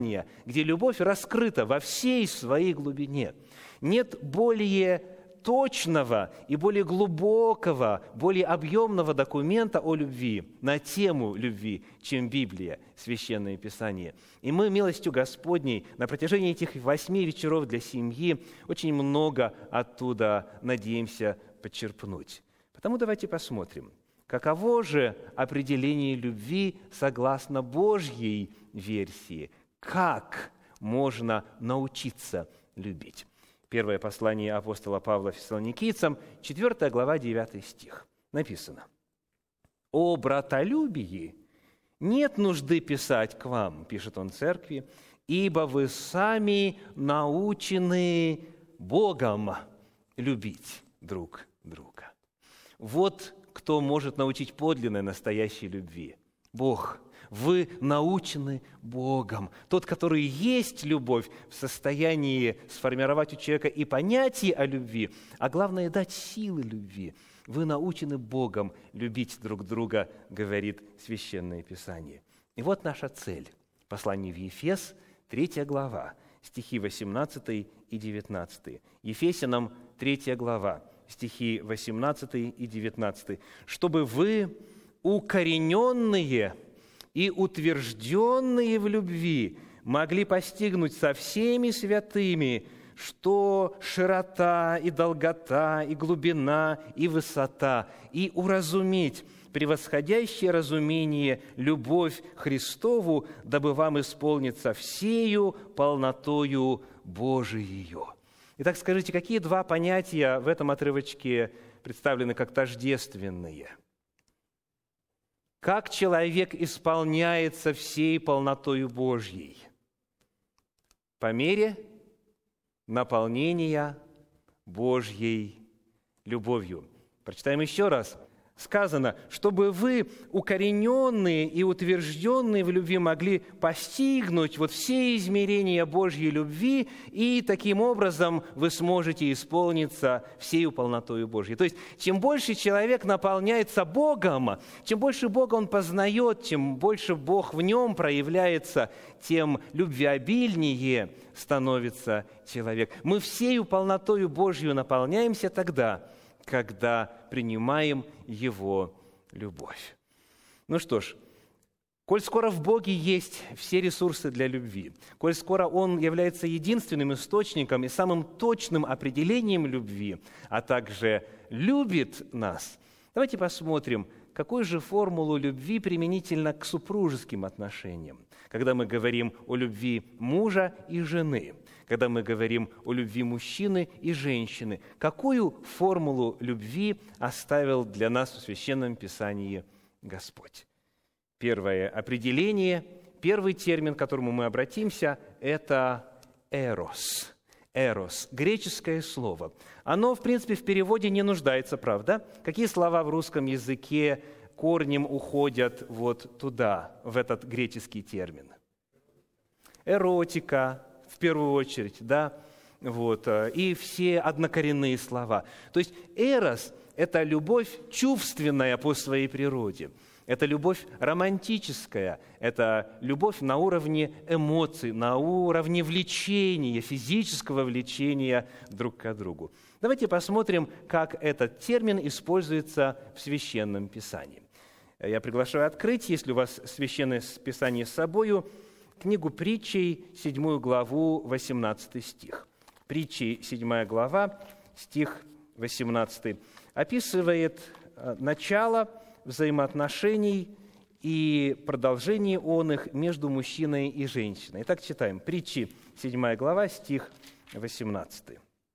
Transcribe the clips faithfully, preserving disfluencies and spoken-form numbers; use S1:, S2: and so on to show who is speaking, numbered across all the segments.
S1: где любовь раскрыта во всей своей глубине. Нет более точного и более глубокого, более объемного документа о любви, на тему любви, чем Библия, Священное Писание. И мы, милостью Господней, на протяжении этих восьми вечеров для семьи очень много оттуда надеемся почерпнуть. Потому давайте посмотрим, каково же определение любви согласно Божьей версии, как можно научиться любить. Первое послание апостола Павла Фессалоникийцам, четвёртая глава, девятый стих. Написано: «О братолюбии нет нужды писать к вам, — пишет он церкви, — ибо вы сами научены Богом любить друг друга». Вот кто может научить подлинной, настоящей любви. Бог. Вы научены Богом. Тот, который есть любовь, в состоянии сформировать у человека и понятие о любви, а главное, дать силы любви. Вы научены Богом любить друг друга, говорит Священное Писание. И вот наша цель. Послание в Ефес, третья глава, стихи восемнадцатый и девятнадцатый. Ефесянам, третья глава, стихи восемнадцатый и девятнадцатый. «Чтобы вы, укорененные и утвержденные в любви, могли постигнуть со всеми святыми, что широта и долгота, и глубина, и высота, и уразуметь превосходящее разумение любовь Христову, дабы вам исполниться всею полнотою Божиею». Итак, скажите, какие два понятия в этом отрывочке представлены как тождественные? Как человек исполняется всей полнотою Божьей? По мере наполнения Божьей любовью. Прочитаем еще раз. Сказано, чтобы вы, укорененные и утвержденные в любви, могли постигнуть вот все измерения Божьей любви, и таким образом вы сможете исполниться всею полнотою Божьей. То есть, чем больше человек наполняется Богом, чем больше Бога он познает, чем больше Бог в нем проявляется, тем любвеобильнее становится человек. Мы всею полнотою Божью наполняемся тогда, когда принимаем Его любовь. Ну что ж, коль скоро в Боге есть все ресурсы для любви, коль скоро Он является единственным источником и самым точным определением любви, а также любит нас, давайте посмотрим, какую же формулу любви применительно к супружеским отношениям, когда мы говорим о любви мужа и жены, когда мы говорим о любви мужчины и женщины. Какую формулу любви оставил для нас в Священном Писании Господь? Первое определение, первый термин, к которому мы обратимся, это «эрос». «Эрос» – греческое слово. Оно, в принципе, в переводе не нуждается, правда? Какие слова в русском языке корнем уходят вот туда, в этот греческий термин? Эротика, в первую очередь, да? Вот, и все однокоренные слова. То есть «эрос» – это любовь чувственная по своей природе. Это любовь романтическая, это любовь на уровне эмоций, на уровне влечения, физического влечения друг к другу. Давайте посмотрим, как этот термин используется в Священном Писании. Я приглашаю открыть, если у вас Священное Писание с собою, книгу Притчей, седьмую главу, восемнадцатый стих. Притчи, седьмая глава, стих восемнадцатый, описывает начало взаимоотношений и продолжение он их между мужчиной и женщиной. Итак, читаем. Притчи, седьмая глава, стих восемнадцатый.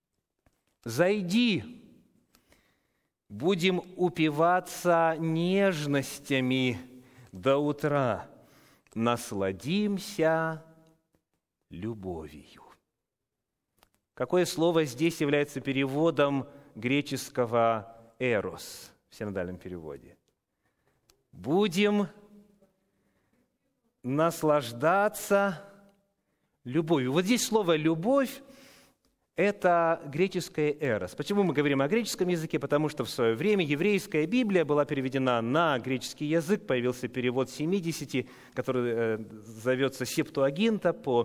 S1: «Зайди, будем упиваться нежностями до утра, насладимся любовью». Какое слово здесь является переводом греческого «эрос» в синодальном переводе? Будем наслаждаться любовью. Вот здесь слово «любовь» это греческая эрос. Почему мы говорим о греческом языке? Потому что в свое время еврейская Библия была переведена на греческий язык, появился перевод семидесяти, который э, зовется Септуагинта, по